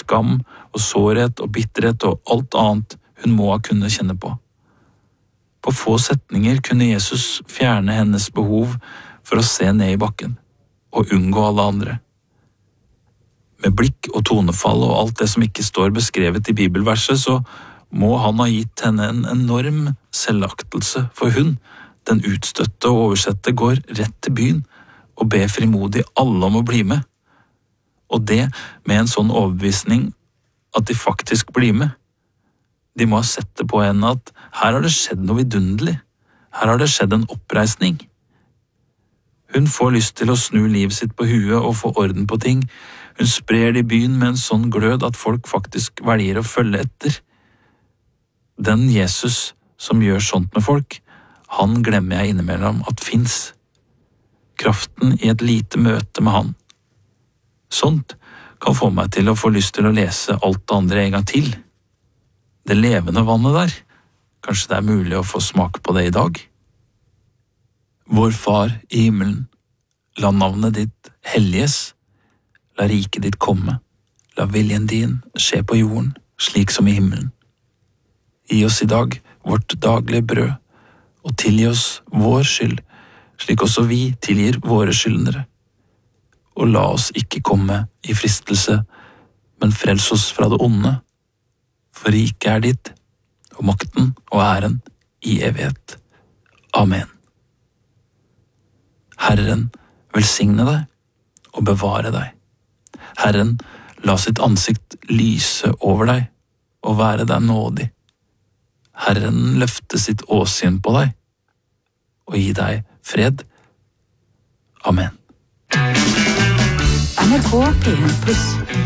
skam og sårhet og bitterhet og alt annet hun må ha kunnet kjenne på. På få setninger kunne Jesus fjerne hennes behov for å se ned i bakken og unngå alle andre. Med blikk og tonefall og alt det som ikke står beskrevet i bibelverset, så må han ha gitt henne en enorm selvaktelse, for hun, den utstøtte og oversette, går rett til byen og ber frimodig alle om å bli med. Og det med en sånn overbevisning at de faktisk blir med. De må ha sett det på henne at her har det skjedd noe vidunderlig. Her har det skjedd en oppreisning. Hun får lyst til å snu livet sitt på huet og få orden på ting. Hun sprer det i byen med en sånn glød at folk faktisk velger å følge etter. Den Jesus som gjør sånt med folk, han glemmer jeg innimellom at finnes. Kraften i et lite møte med han. Sånt kan få meg til å få lyst til å lese alt det andre en gang til. Det levende vannet der, kanskje det er mulig å få smak på det i dag? Vår Far i himmelen, la navnet ditt helliges, la riket ditt komme, la viljen din skje på jorden, slik som i himmelen. Gi oss i dag vårt daglige brød, og tilgi oss vår skyld, slik også vi tilgir våre skyldnere. Og la oss ikke komme i fristelse, men frels oss fra det onde, for riket er ditt, og makten og æren i evighet. Amen. Herren velsigne deg og bevare deg. Herren la sitt ansikt lyse over deg og være deg nådig. Herren løfte sitt åsyn på deg og gi deg fred. Amen. NRK P1+.